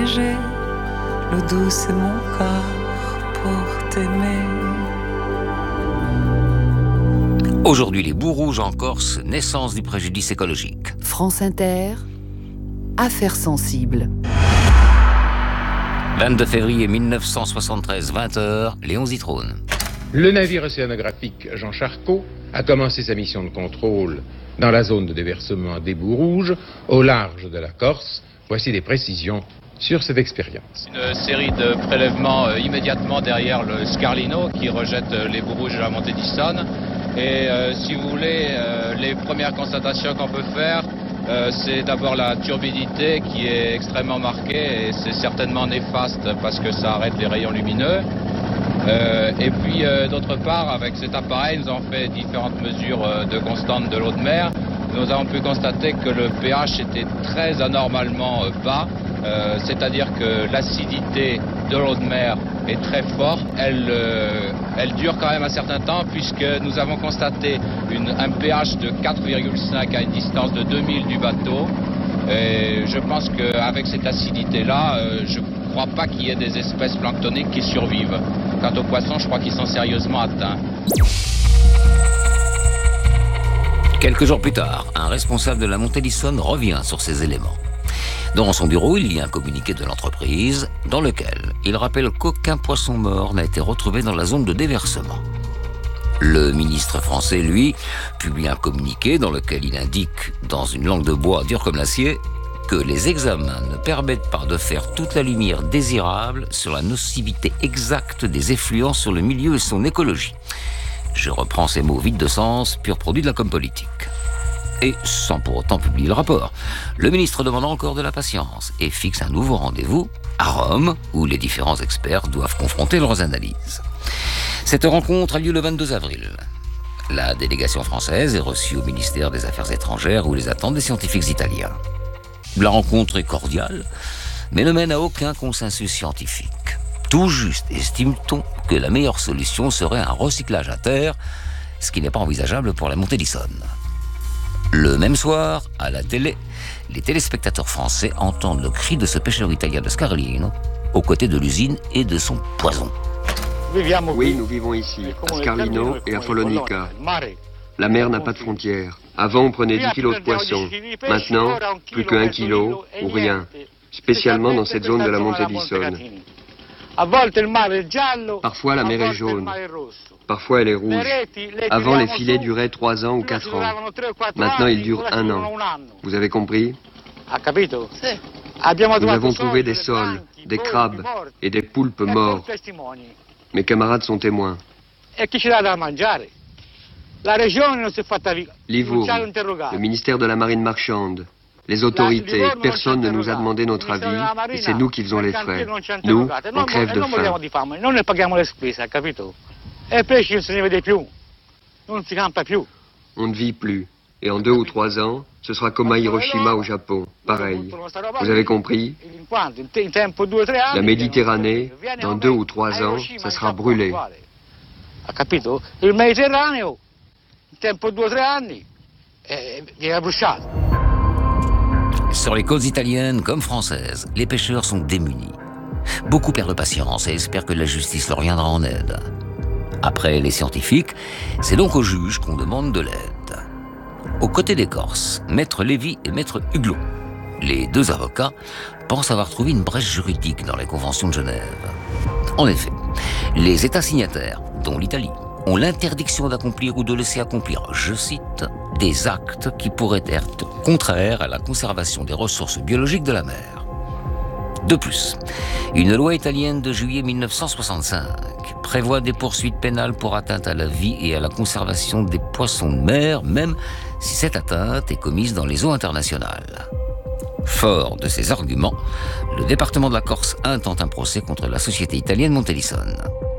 nager, l'eau douce est mon corps pour t'aimer. Aujourd'hui, les boues rouges en Corse, naissance du préjudice écologique. France Inter, affaires sensibles. 22 février 1973, 20h, Léon Zitrone. Le navire océanographique Jean Charcot a commencé sa mission de contrôle dans la zone de déversement des boues rouges, au large de la Corse. Voici des précisions sur cette expérience. Une série de prélèvements immédiatement derrière le Scarlino qui rejette les boues rouges de la montée d'Issonne. Et si vous voulez, les premières constatations qu'on peut faire, c'est d'abord la turbidité qui est extrêmement marquée et c'est certainement néfaste parce que ça arrête les rayons lumineux. Et puis d'autre part, avec cet appareil, nous avons fait différentes mesures de constante de l'eau de mer. Nous avons pu constater que le pH était très anormalement bas, c'est-à-dire que l'acidité de l'eau de mer est très forte. Elle dure quand même un certain temps puisque nous avons constaté un pH de 4,5 à une distance de 2000 du bateau. Et je pense qu'avec cette acidité-là, je ne crois pas qu'il y ait des espèces planctoniques qui survivent. Quant aux poissons, je crois qu'ils sont sérieusement atteints. Quelques jours plus tard, un responsable de la montée d'Issonne revient sur ces éléments. Dans son bureau, il y a un communiqué de l'entreprise dans lequel il rappelle qu'aucun poisson mort n'a été retrouvé dans la zone de déversement. Le ministre français, lui, publie un communiqué dans lequel il indique, dans une langue de bois dure comme l'acier, que les examens ne permettent pas de faire toute la lumière désirable sur la nocivité exacte des effluents sur le milieu et son écologie. Je reprends ces mots vides de sens, pur produit de la com politique. Et sans pour autant publier le rapport, le ministre demande encore de la patience et fixe un nouveau rendez-vous à Rome, où les différents experts doivent confronter leurs analyses. Cette rencontre a lieu le 22 avril. La délégation française est reçue au ministère des Affaires étrangères où les attendent des scientifiques italiens. La rencontre est cordiale, mais ne mène à aucun consensus scientifique. Tout juste estime-t-on que la meilleure solution serait un recyclage à terre, ce qui n'est pas envisageable pour la montée d'Issonne. Le même soir, à la télé, les téléspectateurs français entendent le cri de ce pêcheur italien de Scarlino, aux côtés de l'usine et de son poison. Oui, nous vivons ici, à Scarlino et à Follonica. La mer n'a pas de frontières. Avant, on prenait 10 kilos de poissons. Maintenant, plus que 1 kilo ou rien, spécialement dans cette zone de la montée d'Issonne. Parfois, la mer est jaune. Parfois, elle est rouge. Avant, les filets duraient 3 ans ou 4 ans. Maintenant, ils durent 1 an. Vous avez compris? Nous avons trouvé des sols, des crabes et des poulpes morts. Mes camarades sont témoins. Livourne, le ministère de la Marine marchande, les autorités, personne ne nous a demandé notre avis et c'est nous qui faisons les frais. Nous, on crève de faim. On ne vit plus. Et en 2 ou 3 ans, ce sera comme à Hiroshima au Japon. Pareil. Vous avez compris? La Méditerranée, dans 2 ou 3 ans, ça sera brûlé. Sur les côtes italiennes comme françaises, les pêcheurs sont démunis. Beaucoup perdent patience et espèrent que la justice leur viendra en aide. Après les scientifiques, c'est donc aux juges qu'on demande de l'aide. Aux côtés des Corses, Maître Lévy et Maître Huglot, les 2 avocats, pensent avoir trouvé une brèche juridique dans les conventions de Genève. En effet, les États signataires, dont l'Italie, ont l'interdiction d'accomplir ou de laisser accomplir, je cite, des actes qui pourraient être contraires à la conservation des ressources biologiques de la mer. De plus, une loi italienne de juillet 1965 prévoit des poursuites pénales pour atteinte à la vie et à la conservation des poissons de mer, même si cette atteinte est commise dans les eaux internationales. Fort de ces arguments, le département de la Corse intente un procès contre la société italienne Montée d'Issonne.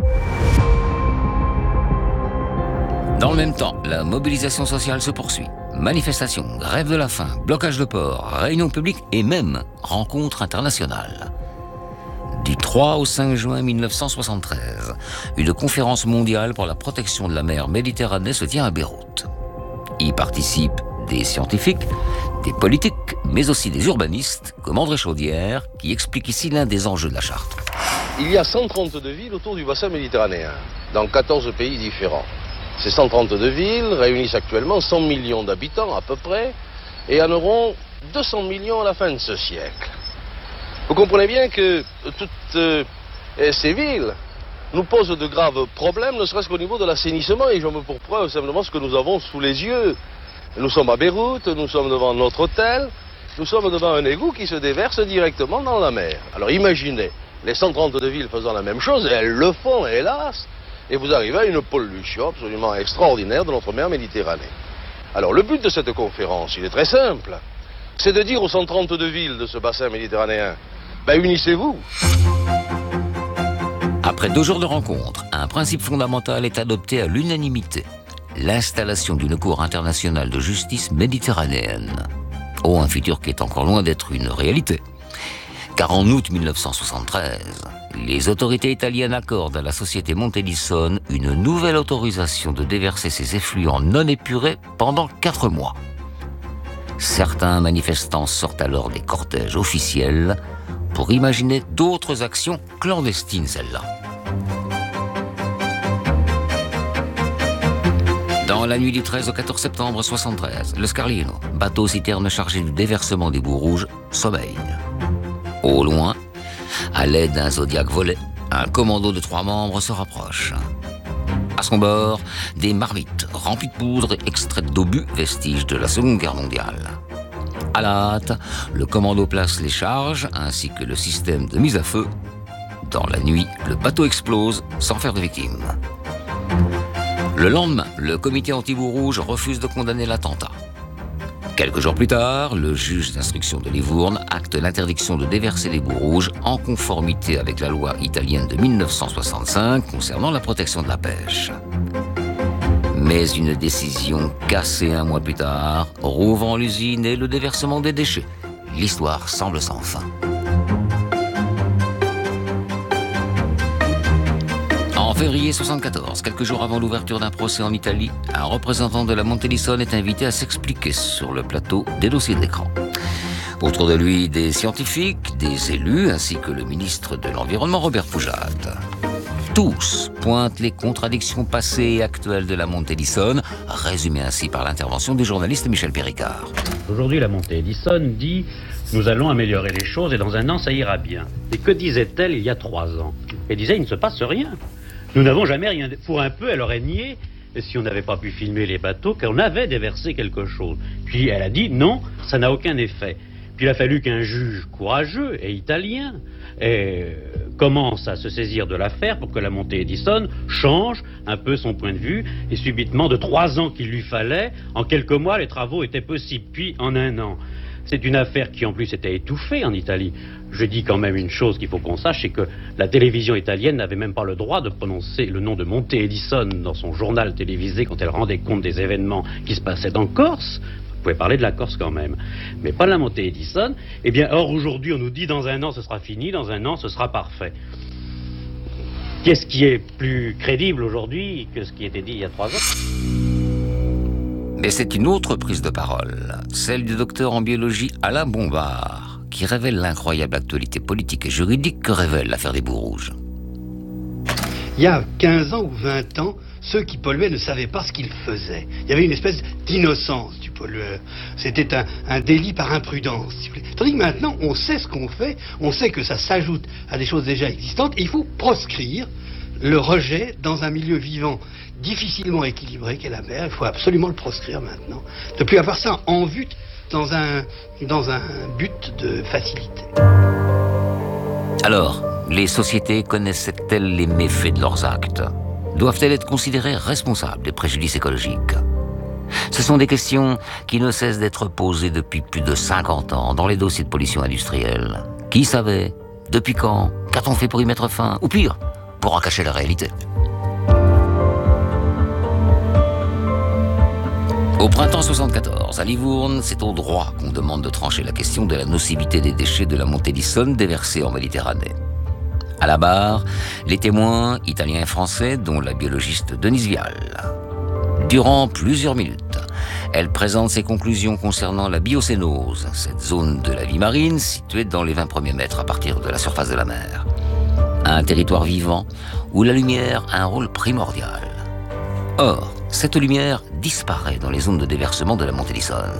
Dans le même temps, la mobilisation sociale se poursuit. Manifestations, grève de la faim, blocage de ports, réunions publiques et même rencontres internationales. Du 3 au 5 juin 1973, une conférence mondiale pour la protection de la mer Méditerranée se tient à Beyrouth. Y participent des scientifiques, des politiques, mais aussi des urbanistes, comme André Chaudière, qui explique ici l'un des enjeux de la charte. Il y a 132 villes autour du bassin méditerranéen, dans 14 pays différents. Ces 132 villes réunissent actuellement 100 millions d'habitants à peu près, et en auront 200 millions à la fin de ce siècle. Vous comprenez bien que toutes ces villes nous posent de graves problèmes, ne serait-ce qu'au niveau de l'assainissement, et j'en veux pour preuve simplement ce que nous avons sous les yeux. Nous sommes à Beyrouth, nous sommes devant notre hôtel, nous sommes devant un égout qui se déverse directement dans la mer. Alors imaginez, les 132 villes faisant la même chose, et elles le font, hélas, et vous arrivez à une pollution absolument extraordinaire de notre mer Méditerranée. Alors le but de cette conférence, il est très simple, c'est de dire aux 132 villes de ce bassin méditerranéen, unissez-vous. Après 2 jours de rencontres, un principe fondamental est adopté à l'unanimité. L'installation d'une cour internationale de justice méditerranéenne. Oh, un futur qui est encore loin d'être une réalité. Car en août 1973, les autorités italiennes accordent à la société Montedison une nouvelle autorisation de déverser ses effluents non épurés pendant 4 mois. Certains manifestants sortent alors des cortèges officiels pour imaginer d'autres actions clandestines, celles-là. Dans la nuit du 13 au 14 septembre 1973, le Scarlino, bateau-citerne chargé du déversement des boues rouges, sommeille. Au loin, à l'aide d'un Zodiac volé, un commando de 3 membres se rapproche. À son bord, des marmites remplies de poudre extraites d'obus, vestiges de la Seconde Guerre mondiale. À la hâte, le commando place les charges ainsi que le système de mise à feu. Dans la nuit, le bateau explose sans faire de victimes. Le lendemain, le comité anti-boues rouges refuse de condamner l'attentat. Quelques jours plus tard, le juge d'instruction de Livourne acte l'interdiction de déverser les boues rouges en conformité avec la loi italienne de 1965 concernant la protection de la pêche. Mais une décision cassée 1 mois plus tard, rouvrant l'usine et le déversement des déchets. L'histoire semble sans fin. En février 1974, quelques jours avant l'ouverture d'un procès en Italie, un représentant de la Montedison est invité à s'expliquer sur le plateau des dossiers de l'écran. Autour de lui, des scientifiques, des élus, ainsi que le ministre de l'Environnement, Robert Poujade. Tous pointent les contradictions passées et actuelles de la Montedison, résumées ainsi par l'intervention du journaliste Michel Péricard. Aujourd'hui, la Montedison dit « Nous allons améliorer les choses et dans 1 an, ça ira bien ». Et que disait-elle il y a 3 ans? Elle disait « Il ne se passe rien. Nous n'avons jamais rien... » Pour un peu, elle aurait nié, si on n'avait pas pu filmer les bateaux, qu'on avait déversé quelque chose. Puis elle a dit « Non, ça n'a aucun effet ». Puis il a fallu qu'un juge courageux et italien commence à se saisir de l'affaire pour que la Montedison change un peu son point de vue. Et subitement, de 3 ans qu'il lui fallait, en quelques mois, les travaux étaient possibles. Puis en 1 an. C'est une affaire qui en plus était étouffée en Italie. Je dis quand même une chose qu'il faut qu'on sache, c'est que la télévision italienne n'avait même pas le droit de prononcer le nom de Montedison dans son journal télévisé quand elle rendait compte des événements qui se passaient en Corse. Vous pouvez parler de la Corse quand même, mais pas de la Montedison. Eh bien, or aujourd'hui on nous dit dans 1 an ce sera fini, dans 1 an ce sera parfait. Qu'est-ce qui est plus crédible aujourd'hui que ce qui était dit il y a 3 ans? Mais c'est une autre prise de parole, celle du docteur en biologie Alain Bombard, qui révèle l'incroyable actualité politique et juridique que révèle l'affaire des boues rouges. Il y a 15 ans ou 20 ans, ceux qui polluaient ne savaient pas ce qu'ils faisaient. Il y avait une espèce d'innocence du pollueur. C'était un délit par imprudence, si vous voulez. Tandis que maintenant, on sait ce qu'on fait, on sait que ça s'ajoute à des choses déjà existantes, et il faut proscrire le rejet dans un milieu vivant difficilement équilibré qu'est la mer. Il faut absolument le proscrire maintenant. Ne plus avoir ça en vue dans un but de facilité. Alors, les sociétés connaissaient-elles les méfaits de leurs actes? Doivent-elles être considérées responsables des préjudices écologiques? Ce sont des questions qui ne cessent d'être posées depuis plus de 50 ans dans les dossiers de pollution industrielle. Qui savait? Depuis quand? Qu'a-t-on fait pour y mettre fin? Ou pire, pour en cacher la réalité? Au printemps 74, à Livourne, c'est au droit qu'on demande de trancher la question de la nocivité des déchets de la Montedison déversés en Méditerranée. À la barre, les témoins, italiens et français, dont la biologiste Denise Vial. Durant plusieurs minutes, Elle présente ses conclusions concernant la biocénose, cette zone de la vie marine située dans les 20 premiers mètres à partir de la surface de la mer. Un territoire vivant où la lumière a un rôle primordial. Or, cette lumière disparaît dans les zones de déversement de la montée d'Issonne.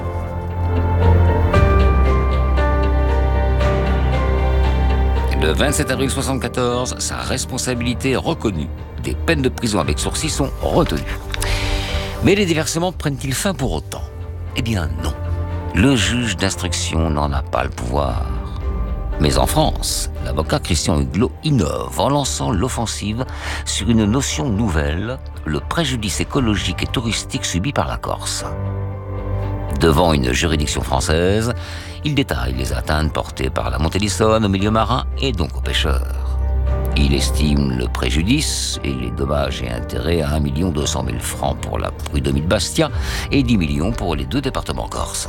Le 27 avril 1974, sa responsabilité est reconnue. Des peines de prison avec sursis sont retenues. Mais les déversements prennent-ils fin pour autant? Eh bien non. Le juge d'instruction n'en a pas le pouvoir. Mais en France, l'avocat Christian Huglot innove en lançant l'offensive sur une notion nouvelle, le préjudice écologique et touristique subi par la Corse. Devant une juridiction française, il détaille les atteintes portées par la montée d'Issonne au milieu marin et donc aux pêcheurs. Il estime le préjudice et les dommages et intérêts à 1 200 000 francs pour la prud'homie de Bastia et 10 millions pour les 2 départements corses.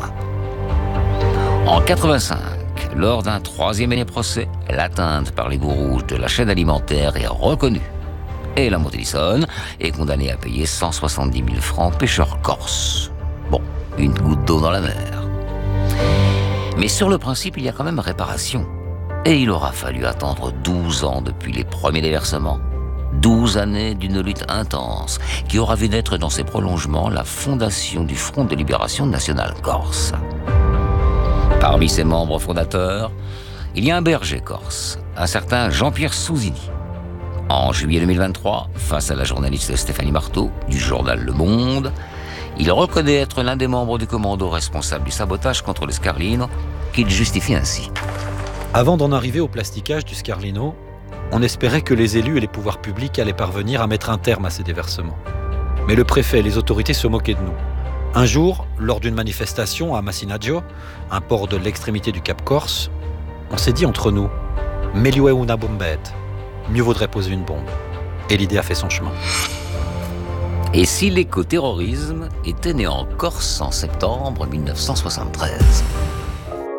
En 85, lors d'un 3e procès, l'atteinte par les boues rouges de la chaîne alimentaire est reconnue. Et la montée d'Issonne est condamnée à payer 170 000 francs aux pêcheurs corses. Bon, une goutte d'eau dans la mer. Mais sur le principe, il y a quand même réparation. Et il aura fallu attendre 12 ans depuis les premiers déversements. 12 années d'une lutte intense qui aura vu naître dans ses prolongements la fondation du Front de Libération Nationale Corse. Parmi ses membres fondateurs, il y a un berger corse, un certain Jean-Pierre Souzini. En juillet 2023, face à la journaliste Stéphanie Marteau du journal Le Monde, il reconnaît être l'un des membres du commando responsable du sabotage contre le Scarlino, qu'il justifie ainsi. Avant d'en arriver au plasticage du Scarlino, on espérait que les élus et les pouvoirs publics allaient parvenir à mettre un terme à ces déversements. Mais le préfet et les autorités se moquaient de nous. Un jour, lors d'une manifestation à Masinaggio, un port de l'extrémité du Cap Corse, on s'est dit entre nous « Meglio è una bombette », mieux vaudrait poser une bombe. Et l'idée a fait son chemin. Et si l'écoterrorisme était né en Corse en septembre 1973 ?